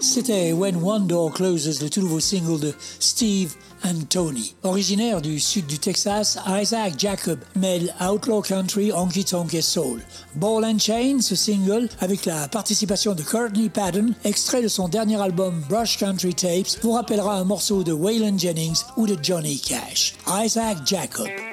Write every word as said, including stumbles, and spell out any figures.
C'était When One Door Closes, le tout nouveau single de Steve and Tony. Originaire du sud du Texas, Isaac Jacob mêle outlaw country, honky tonk et soul. Ball and Chain, ce single, avec la participation de Courtney Patton, extrait de son dernier album Brush Country Tapes, vous rappellera un morceau de Waylon Jennings ou de Johnny Cash. Isaac Jacob.